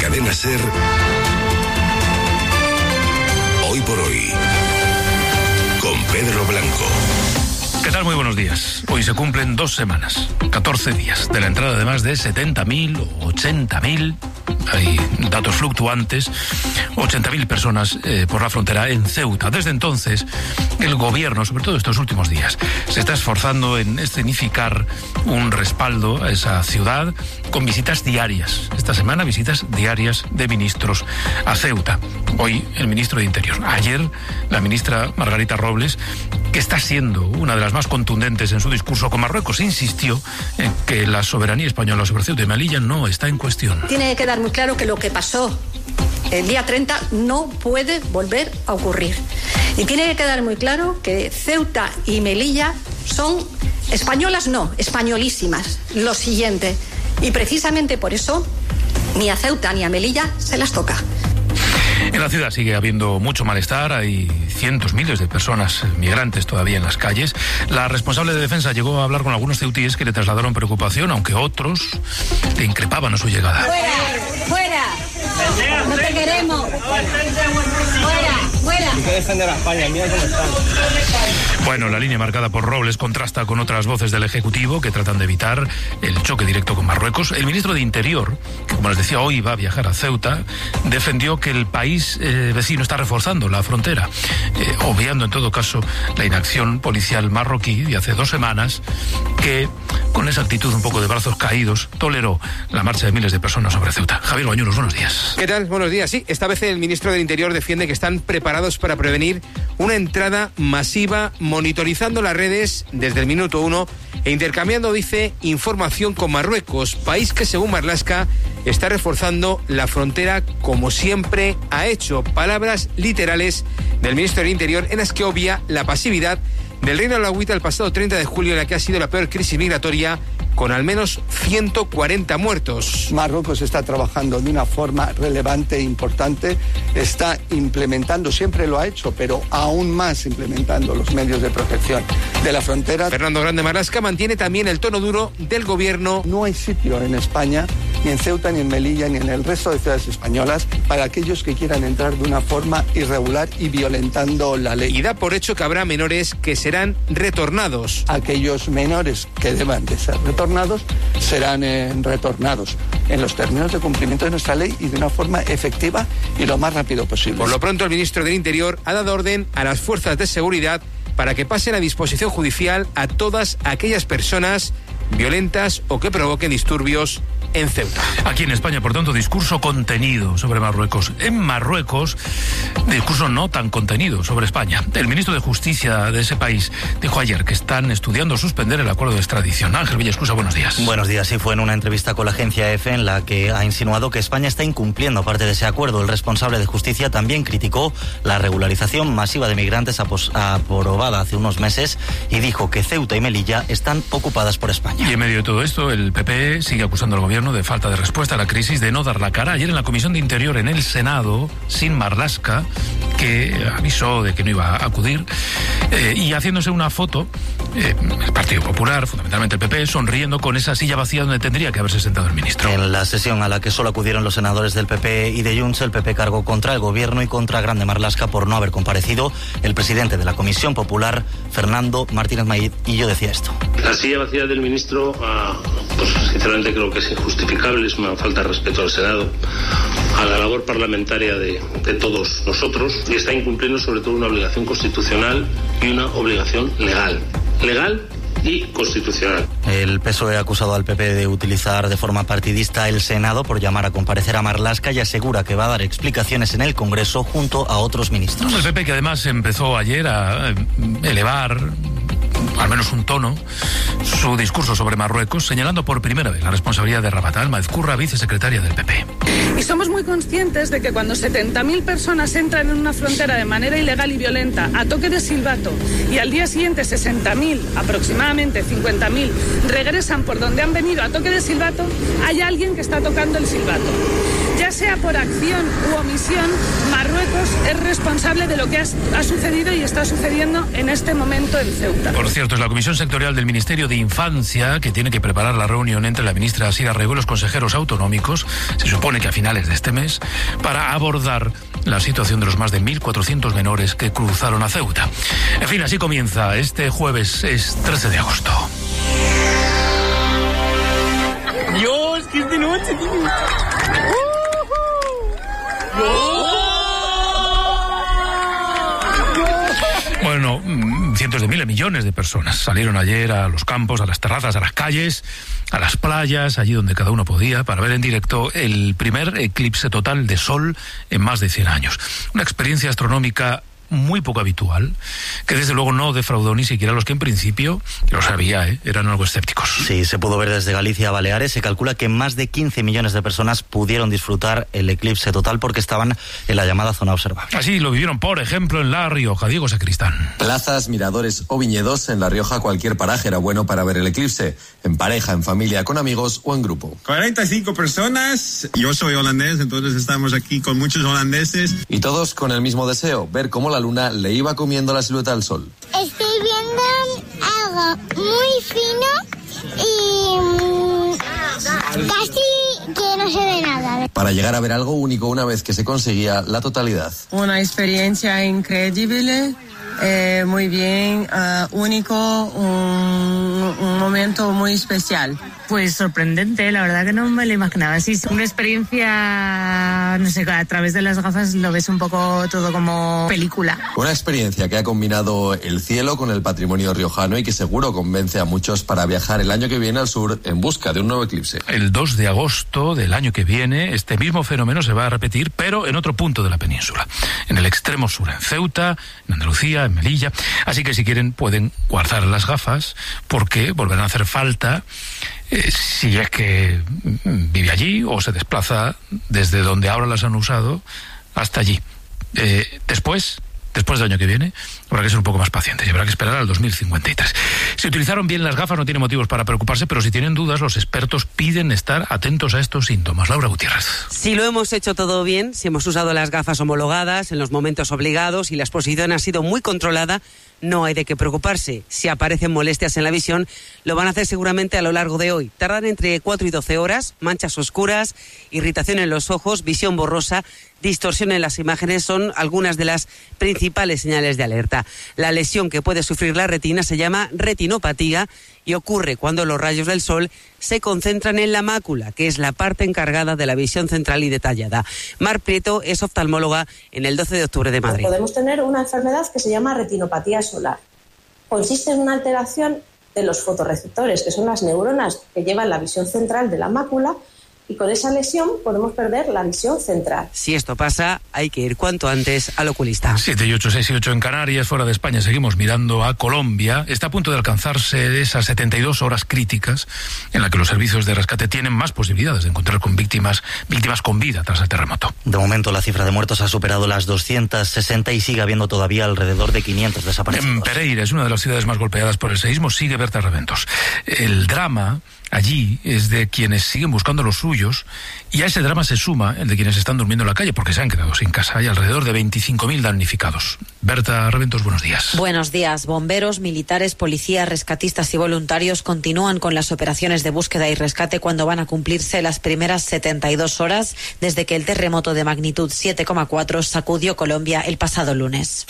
Cadena SER, Hoy por Hoy, con Pedro Blanco. ¿Qué tal? Muy buenos días. Hoy se cumplen 2 semanas, 14 días, de la entrada de más de 70.000 o 80.000, hay datos fluctuantes, 80.000 personas por la frontera en Ceuta. Desde entonces, el gobierno, sobre todo estos últimos días, se está esforzando en escenificar un respaldo a esa ciudad con visitas diarias. Esta semana, visitas diarias de ministros a Ceuta. Hoy, el ministro de Interior. Ayer, la ministra Margarita Robles, que está siendo una de las más contundentes en su discurso con Marruecos, insistió en que la soberanía española sobre Ceuta y Melilla no está en cuestión. Tiene que quedar muy claro que lo que pasó el día 30 no puede volver a ocurrir. Y tiene que quedar muy claro que Ceuta y Melilla son españolas, no, españolísimas. Lo siguiente. Y precisamente por eso, ni a Ceuta ni a Melilla se las toca. En la ciudad sigue habiendo mucho malestar, hay cientos, miles de personas migrantes todavía en las calles. La responsable de defensa llegó a hablar con algunos ceutíes que le trasladaron preocupación, aunque otros le increpaban a su llegada. ¡Fuera! ¡Fuera! ¡No te queremos! ¡Fuera! ¡Fuera! Hay que defender a España, mira cómo están. Bueno, la línea marcada por Robles contrasta con otras voces del Ejecutivo que tratan de evitar el choque directo con Marruecos. El ministro de Interior, que como les decía hoy va a viajar a Ceuta, defendió que el país vecino está reforzando la frontera, obviando en todo caso la inacción policial marroquí de hace 2 semanas, que con esa actitud un poco de brazos caídos toleró la marcha de miles de personas sobre Ceuta. Javier Bañuelos, buenos días. ¿Qué tal? Buenos días. Sí, esta vez el ministro del Interior defiende que están preparados para prevenir una entrada masiva, monitorizando las redes desde el minuto 1 e intercambiando, dice, información con Marruecos, país que según Marlaska está reforzando la frontera como siempre ha hecho. Palabras literales del ministro del Interior en las que obvia la pasividad del Reino Alauita el pasado 30 de julio en la que ha sido la peor crisis migratoria, con al menos 140 muertos. Marruecos está trabajando de una forma relevante e importante, está implementando, siempre lo ha hecho, pero aún más implementando los medios de protección de la frontera. Fernando Grande Marlaska mantiene también el tono duro del gobierno. No hay sitio en España, ni en Ceuta, ni en Melilla, ni en el resto de ciudades españolas, para aquellos que quieran entrar de una forma irregular y violentando la ley. Y da por hecho que habrá menores que serán retornados. Aquellos menores que deban de ser retornados serán retornados en los términos de cumplimiento de nuestra ley y de una forma efectiva y lo más rápido posible. Por lo pronto, el ministro del Interior ha dado orden a las fuerzas de seguridad para que pasen a disposición judicial a todas aquellas personas violentas o que provoquen disturbios en Ceuta. Aquí en España, por tanto, discurso contenido sobre Marruecos. En Marruecos, discurso no tan contenido sobre España. El ministro de Justicia de ese país dijo ayer que están estudiando suspender el acuerdo de extradición. Ángel Villascusa, buenos días. Buenos días. Sí, fue en una entrevista con la agencia EFE en la que ha insinuado que España está incumpliendo parte de ese acuerdo. El responsable de Justicia también criticó la regularización masiva de migrantes aprobada hace unos meses y dijo que Ceuta y Melilla están ocupadas por España. Y en medio de todo esto, el PP sigue acusando al gobierno de falta de respuesta a la crisis, de no dar la cara. Ayer en la Comisión de Interior en el Senado, sin Marlaska, que avisó de que no iba a acudir, y haciéndose una foto, el Partido Popular, fundamentalmente el PP, sonriendo con esa silla vacía donde tendría que haberse sentado el ministro. En la sesión a la que solo acudieron los senadores del PP y de Junts, el PP cargó contra el gobierno y contra Grande Marlaska por no haber comparecido. El presidente de la Comisión Popular, Fernando Martínez Maíz, y yo decía esto. La silla vacía del ministro, pues sinceramente creo que es injustificable, es una falta de respeto al Senado, a la labor parlamentaria de todos nosotros, y está incumpliendo sobre todo una obligación constitucional y una obligación legal y constitucional. El PSOE ha acusado al PP de utilizar de forma partidista el Senado por llamar a comparecer a Marlaska y asegura que va a dar explicaciones en el Congreso junto a otros ministros. El PP, que además empezó ayer a elevar al menos un tono, su discurso sobre Marruecos, señalando por primera vez la responsabilidad de Rabat Al-Mazcurra, vicesecretaria del PP. Y somos muy conscientes de que cuando 70.000 personas entran en una frontera de manera ilegal y violenta, a toque de silbato, y al día siguiente 60.000, aproximadamente 50.000, regresan por donde han venido a toque de silbato, hay alguien que está tocando el silbato. ya sea por acción u omisión, Marruecos es responsable de lo que ha sucedido y está sucediendo en este momento en Ceuta. Por cierto, es la Comisión Sectorial del Ministerio de Infancia que tiene que preparar la reunión entre la ministra Asira Rego y los consejeros autonómicos, se supone que a finales de este mes, para abordar la situación de los más de 1.400 menores que cruzaron a Ceuta. En fin, así comienza este jueves, es 13 de agosto. Dios, que es de noche, tío. Bueno, cientos de miles, millones de personas salieron ayer a los campos, a las terrazas, a las calles, a las playas, allí donde cada uno podía, para ver en directo el primer eclipse total de sol en más de 100 años. Una experiencia astronómica muy poco habitual, que desde luego no defraudó ni siquiera a los que en principio, que lo sabía, eran algo escépticos. Sí, se pudo ver desde Galicia a Baleares. Se calcula que más de 15 millones de personas pudieron disfrutar el eclipse total porque estaban en la llamada zona observable. Así lo vivieron, por ejemplo, en La Rioja. Diego Sacristán. Plazas, miradores o viñedos, en La Rioja cualquier paraje era bueno para ver el eclipse, en pareja, en familia, con amigos o en grupo. 45 personas, yo soy holandés, entonces estamos aquí con muchos holandeses. Y todos con el mismo deseo, ver cómo la luna le iba comiendo la silueta al sol. Estoy viendo algo muy fino y casi que no se ve nada. Para llegar a ver algo único una vez que se conseguía la totalidad. Una experiencia increíble, muy bien, único, un momento muy especial. Pues sorprendente, la verdad que no me lo imaginaba. Sí, es una experiencia, no sé, a través de las gafas lo ves un poco todo como película. Una experiencia que ha combinado el cielo con el patrimonio riojano y que seguro convence a muchos para viajar el año que viene al sur en busca de un nuevo eclipse. El 2 de agosto del año que viene, este mismo fenómeno se va a repetir, pero en otro punto de la península, en el extremo sur, en Ceuta, en Andalucía, en Melilla. Así que si quieren pueden guardar las gafas porque volverán a hacer falta si es que vive allí o se desplaza desde donde ahora las han usado hasta allí. Después del año que viene, habrá que ser un poco más pacientes y habrá que esperar al 2053. Si utilizaron bien las gafas no tienen motivos para preocuparse, pero si tienen dudas, los expertos piden estar atentos a estos síntomas. Laura Gutiérrez. Si lo hemos hecho todo bien, si hemos usado las gafas homologadas en los momentos obligados y la exposición ha sido muy controlada, no hay de qué preocuparse. Si aparecen molestias en la visión, lo van a hacer seguramente a lo largo de hoy. Tardan entre 4 y 12 horas, manchas oscuras, irritación en los ojos, visión borrosa, distorsión en las imágenes son algunas de las principales señales de alerta. La lesión que puede sufrir la retina se llama retinopatía y ocurre cuando los rayos del sol se concentran en la mácula, que es la parte encargada de la visión central y detallada. Mar Prieto es oftalmóloga en el 12 de octubre de Madrid. Podemos tener una enfermedad que se llama retinopatía solar. Consiste en una alteración de los fotorreceptores, que son las neuronas que llevan la visión central de la mácula, y con esa lesión podemos perder la visión central. Si esto pasa, hay que ir cuanto antes al oculista. 7 y 8, 6 y 8 en Canarias, fuera de España. Seguimos mirando a Colombia. Está a punto de alcanzarse esas 72 horas críticas en las que los servicios de rescate tienen más posibilidades de encontrar con víctimas con vida tras el terremoto. De momento la cifra de muertos ha superado las 260 y sigue habiendo todavía alrededor de 500 desaparecidos. En Pereira, es una de las ciudades más golpeadas por el seísmo, sigue Berta Reventos. El drama allí es de quienes siguen buscando los suyos y a ese drama se suma el de quienes están durmiendo en la calle porque se han quedado sin casa. Hay alrededor de 25.000 damnificados. Berta Reventos, buenos días. Buenos días. Bomberos, militares, policías, rescatistas y voluntarios continúan con las operaciones de búsqueda y rescate cuando van a cumplirse las primeras 72 horas desde que el terremoto de magnitud 7,4 sacudió Colombia el pasado lunes.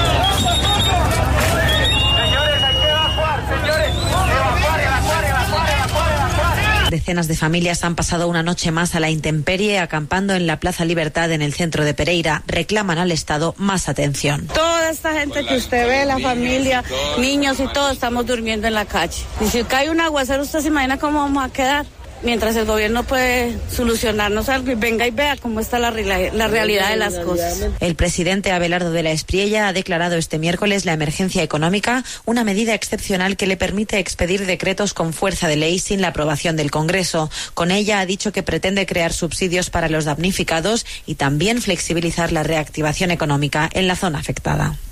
Decenas de familias han pasado una noche más a la intemperie acampando en la Plaza Libertad en el centro de Pereira. Reclaman al Estado más atención. Toda esta gente que usted ve, la familia, niños y todos estamos durmiendo en la calle. Y si cae un aguacero, ¿usted se imagina cómo vamos a quedar? Mientras el gobierno puede solucionarnos algo y venga y vea cómo está la realidad de las cosas. El presidente Abelardo de la Espriella ha declarado este miércoles la emergencia económica, una medida excepcional que le permite expedir decretos con fuerza de ley sin la aprobación del Congreso. Con ella ha dicho que pretende crear subsidios para los damnificados y también flexibilizar la reactivación económica en la zona afectada.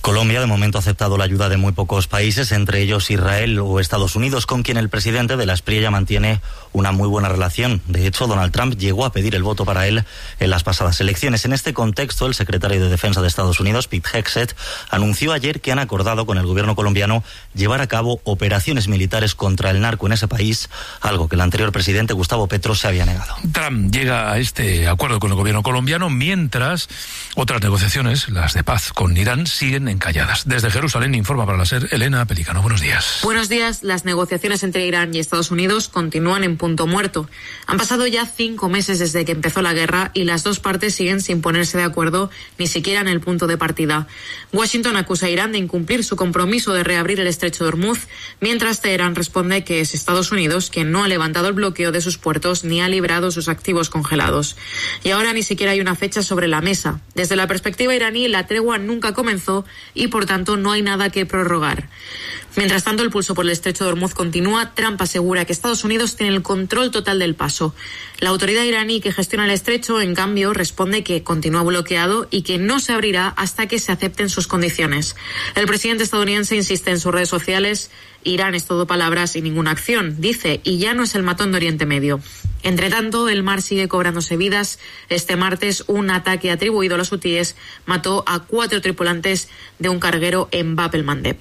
Colombia de momento ha aceptado la ayuda de muy pocos países, entre ellos Israel o Estados Unidos, con quien el presidente de la Espriella mantiene una muy buena relación. De hecho, Donald Trump llegó a pedir el voto para él en las pasadas elecciones. En este contexto, el secretario de Defensa de Estados Unidos, Pete Hegseth, anunció ayer que han acordado con el gobierno colombiano llevar a cabo operaciones militares contra el narco en ese país, algo que el anterior presidente Gustavo Petro se había negado. Trump llega a este acuerdo con el gobierno colombiano mientras otras negociaciones, las de paz con Irán, siguen encalladas. Desde Jerusalén informa para la SER Elena Pelicano. Buenos días. Buenos días. Las negociaciones entre Irán y Estados Unidos continúan en punto muerto. Han pasado ya 5 meses desde que empezó la guerra y las dos partes siguen sin ponerse de acuerdo ni siquiera en el punto de partida. Washington acusa a Irán de incumplir su compromiso de reabrir el estrecho de Hormuz, mientras Teherán responde que es Estados Unidos quien no ha levantado el bloqueo de sus puertos ni ha librado sus activos congelados. Y ahora ni siquiera hay una fecha sobre la mesa. Desde la perspectiva iraní, la tregua nunca comenzó y por tanto no hay nada que prorrogar. Mientras tanto, el pulso por el estrecho de Hormuz continúa. Trump asegura que Estados Unidos tiene el control total del paso. La autoridad iraní que gestiona el estrecho, en cambio, responde que continúa bloqueado y que no se abrirá hasta que se acepten sus condiciones. El presidente estadounidense insiste en sus redes sociales: Irán es todo palabras y ninguna acción, dice, y ya no es el matón de Oriente Medio. Entre tanto, el mar sigue cobrándose vidas. Este martes, un ataque atribuido a los hutíes mató a 4 tripulantes de un carguero en Bab el-Mandeb.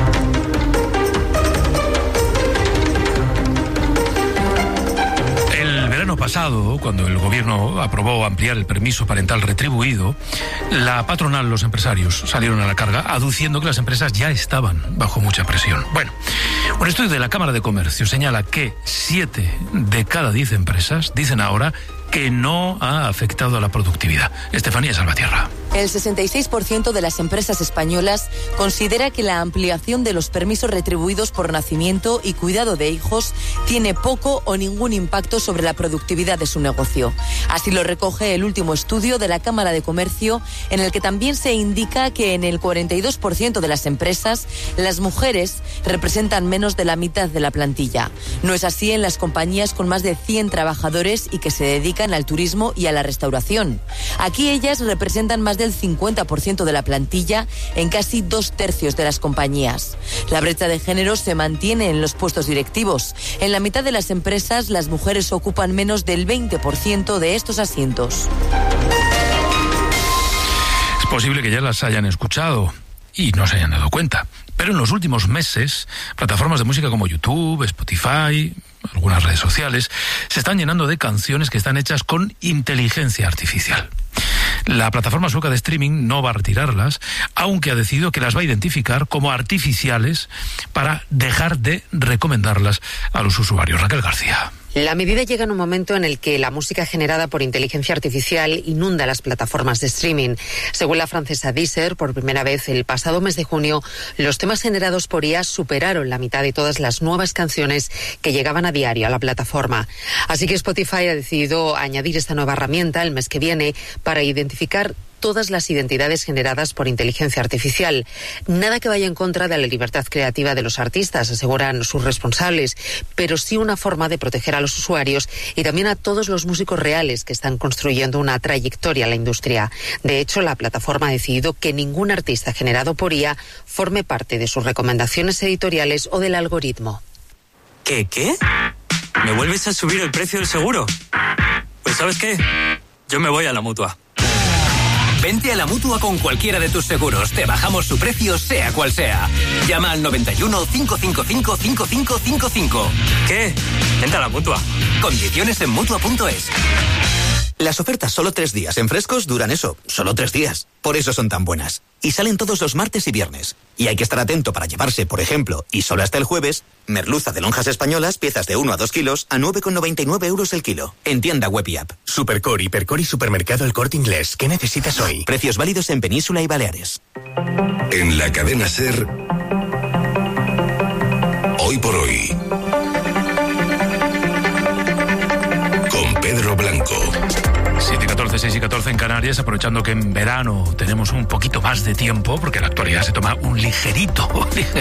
Pasado, cuando el gobierno aprobó ampliar el permiso parental retribuido, la patronal, los empresarios salieron a la carga aduciendo que las empresas ya estaban bajo mucha presión. Bueno, un estudio de la Cámara de Comercio señala que 7 de cada 10 empresas dicen ahora que no ha afectado a la productividad. Estefanía Salvatierra. El 66% de las empresas españolas considera que la ampliación de los permisos retribuidos por nacimiento y cuidado de hijos tiene poco o ningún impacto sobre la productividad de su negocio. Así lo recoge el último estudio de la Cámara de Comercio, en el que también se indica que en el 42% de las empresas las mujeres representan menos de la mitad de la plantilla. No es así en las compañías con más de 100 trabajadores y que se dedican al turismo y a la restauración. Aquí ellas representan más del 50% de la plantilla en casi 2/3 de las compañías. La brecha de género se mantiene en los puestos directivos. En la mitad de las empresas las mujeres ocupan menos del 20% de estos asientos. Es posible que ya las hayan escuchado y no se hayan dado cuenta, pero en los últimos meses plataformas de música como YouTube, Spotify, algunas redes sociales se están llenando de canciones que están hechas con inteligencia artificial. La plataforma sueca de streaming no va a retirarlas, aunque ha decidido que las va a identificar como artificiales para dejar de recomendarlas a los usuarios. Raquel García. La medida llega en un momento en el que la música generada por inteligencia artificial inunda las plataformas de streaming. Según la francesa Deezer, por primera vez el pasado mes de junio, los temas generados por IA superaron la mitad de todas las nuevas canciones que llegaban a diario a la plataforma. Así que Spotify ha decidido añadir esta nueva herramienta el mes que viene para identificar todas las identidades generadas por inteligencia artificial. Nada que vaya en contra de la libertad creativa de los artistas, aseguran sus responsables, pero sí una forma de proteger a los usuarios y también a todos los músicos reales que están construyendo una trayectoria en la industria. De hecho, la plataforma ha decidido que ningún artista generado por IA forme parte de sus recomendaciones editoriales o del algoritmo. ¿Qué? ¿Me vuelves a subir el precio del seguro? Pues ¿sabes qué? Yo me voy a la Mutua. Vente a la Mutua con cualquiera de tus seguros. Te bajamos su precio, sea cual sea. Llama al 91 555 5555. ¿Qué? Vente a la Mutua. Condiciones en Mutua.es. Las ofertas solo 3 días en Frescos duran eso, solo 3 días. Por eso son tan buenas. Y salen todos los martes y viernes. Y hay que estar atento para llevarse, por ejemplo, y solo hasta el jueves, merluza de lonjas españolas, piezas de 1 a 2 kilos, a 9,99 € el kilo. En tienda web y app. Supercore, Hipercore y Supermercado El Corte Inglés. ¿Qué necesitas hoy? Precios válidos en Península y Baleares. En la cadena SER, Hoy por Hoy, con Pedro Blanco. 7:14 6 y 14 en Canarias, aprovechando que en verano tenemos un poquito más de tiempo, porque en la actualidad se toma un ligerito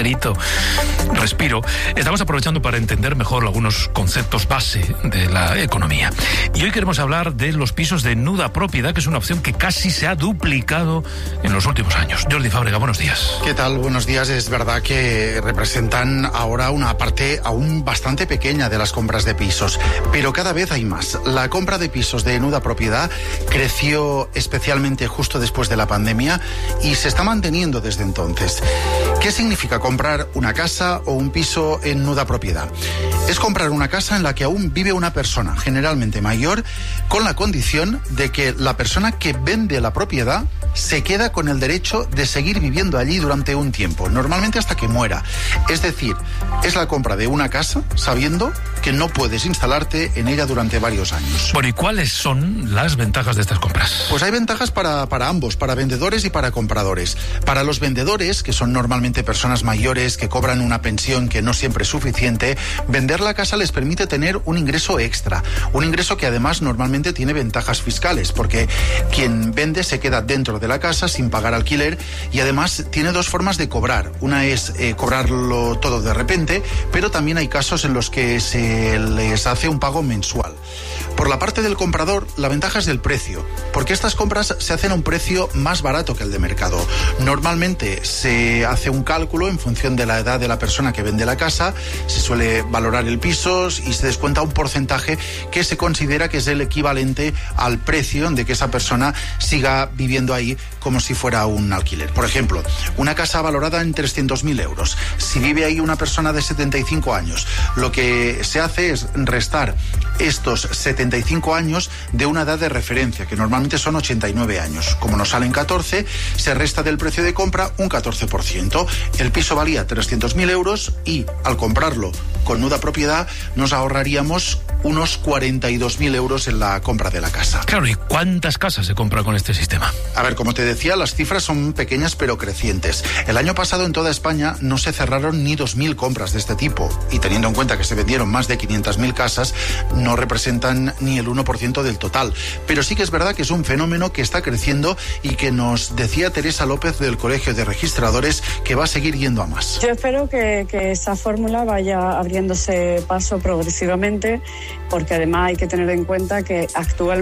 respiro. Estamos aprovechando para entender mejor algunos conceptos base de la economía. Y hoy queremos hablar de los pisos de nuda propiedad, que es una opción que casi se ha duplicado en los últimos años. Jordi Fábrega, buenos días. ¿Qué tal? Buenos días. Es verdad que representan ahora una parte aún bastante pequeña de las compras de pisos, pero cada vez hay más. La compra de pisos de nuda propiedad creció especialmente justo después de la pandemia y se está manteniendo desde entonces. ¿Qué significa comprar una casa o un piso en nuda propiedad? Es comprar una casa en la que aún vive una persona, generalmente mayor, con la condición de que la persona que vende la propiedad se queda con el derecho de seguir viviendo allí durante un tiempo, normalmente hasta que muera. Es decir, es la compra de una casa sabiendo que no puedes instalarte en ella durante varios años. Bueno, ¿y cuáles son las ventajas de estas compras? Pues hay ventajas para ambos, para vendedores y para compradores. Para los vendedores, que son normalmente personas mayores que cobran una pensión que no siempre es suficiente, vender la casa les permite tener un ingreso extra, un ingreso que además normalmente tiene ventajas fiscales, porque quien vende se queda dentro de la casa sin pagar alquiler y además tiene dos formas de cobrar. Una es cobrarlo todo de repente, pero también hay casos en los que se les hace un pago mensual. Por la parte del comprador, la ventaja es del precio, porque estas compras se hacen a un precio más barato que el de mercado. Normalmente se hace un cálculo en función de la edad de la persona que vende la casa, se suele valorar el piso y se descuenta un porcentaje que se considera que es el equivalente al precio de que esa persona siga viviendo ahí como si fuera un alquiler. Por ejemplo, una casa valorada en 300.000 euros. Si vive ahí una persona de 75 años, lo que se hace es restar estos 75 años de una edad de referencia, que normalmente son 89 años. Como nos salen 14, se resta del precio de compra un 14%. El piso valía 300.000 euros y al comprarlo con nuda propiedad nos ahorraríamos unos 42.000 euros en la compra de la casa. Claro, ¿y cuántas casas se compra con este sistema? A ver, como te decía, las cifras son pequeñas pero crecientes. El año pasado en toda España no se cerraron ni 2.000 compras de este tipo y teniendo en cuenta que se vendieron más de 500.000 casas, no representan ni el 1% del total. Pero sí que es verdad que es un fenómeno que está creciendo y que nos decía Teresa López del Colegio de Registradores que va a seguir yendo a más. Yo espero que esta fórmula vaya abriéndose paso progresivamente, porque además hay que tener en cuenta que actualmente